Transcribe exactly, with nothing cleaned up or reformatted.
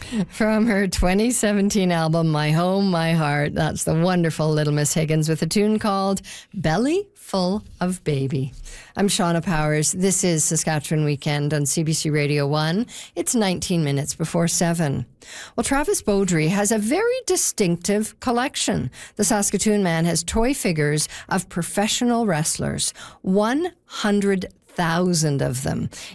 From her twenty seventeen album, My Home, My Heart. That's the wonderful Little Miss Higgins with a tune called Belly Full of Baby. I'm Shauna Powers. This is Saskatchewan Weekend on C B C Radio one. It's nineteen minutes before seven. Well, Travis Beaudry has a very distinctive collection. The Saskatoon man has toy figures of professional wrestlers. one hundred thousand of them.